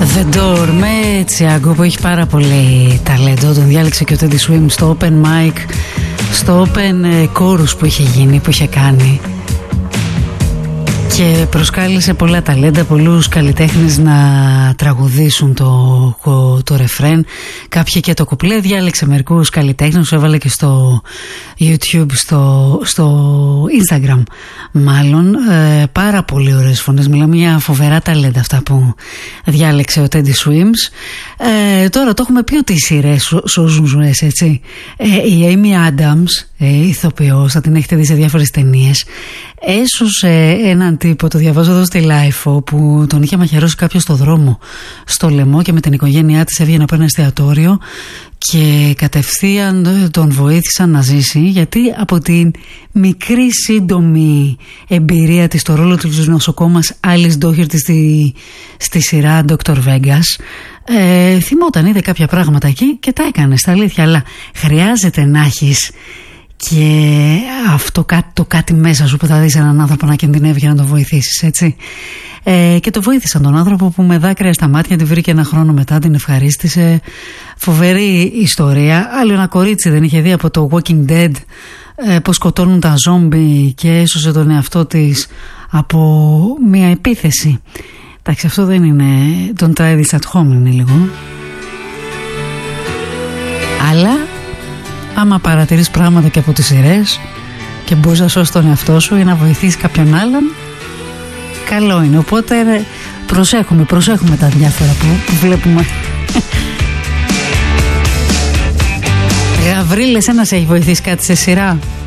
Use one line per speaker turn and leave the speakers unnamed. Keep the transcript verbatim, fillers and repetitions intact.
The Door με Τσιάγκο που έχει πάρα πολύ ταλέντο. Τον διάλεξε και ο Teddy Swim στο open mic, στο open chorus που είχε γίνει, που είχε κάνει, και προσκάλεσε πολλά ταλέντα, πολλούς καλλιτέχνες να τραγουδήσουν το, το ρεφρέν, κάποιοι και το κουπλέ. Διάλεξε μερικούς καλλιτέχνες, τους έβαλε και στο YouTube, στο, στο Instagram μάλλον. Ε, πάρα πολύ ωραίες φωνές, μιλάμε για φοβερά ταλέντα αυτά που διάλεξε ο Teddy Swims. Ε, τώρα το έχουμε πει ότι οι σειρές σώζουν ζωές, έτσι. Ε, η Amy Adams, ε, ηθοποιός, θα την έχετε δει σε διάφορες ταινίες, έσωσε έναν τύπο, το διαβάζω εδώ στη Lifeo, που τον είχε μαχαιρώσει κάποιος στο δρόμο στο λαιμό και με την οικογένειά της έβγαινε από ένα εστιατόριο και κατευθείαν τον βοήθησαν να ζήσει, γιατί από την μικρή σύντομη εμπειρία της στο ρόλο της νοσοκόμας Alice Doherty στη, στη σειρά ντόκτορ Vegas, ε, θυμόταν, είδε κάποια πράγματα εκεί και τα έκανε στα αλήθεια. Αλλά χρειάζεται να έχεις και αυτό το κάτι μέσα σου που θα δεις έναν άνθρωπο να κινδυνεύει για να τον βοηθήσεις, έτσι. Ε, και το βοήθησαν τον άνθρωπο, που με δάκρυα στα μάτια την βρήκε ένα χρόνο μετά, την ευχαρίστησε. Φοβερή ιστορία. Άλλο ένα κορίτσι δεν είχε δει από το Walking Dead ε, πως σκοτώνουν τα ζόμπι και έσωσε τον εαυτό της από μια επίθεση. Εντάξει, αυτό δεν είναι, don't try this at home είναι λίγο. Αλλά άμα παρατηρείς πράγματα και από τις σειρές και μπορείς να σώσεις τον εαυτό σου ή να βοηθήσεις κάποιον άλλον, καλό είναι. Οπότε προσέχουμε, προσέχουμε τα διάφορα που, που βλέπουμε. Γαβρίλες, ένα σε έχει βοηθήσει κάτι σε σειρά?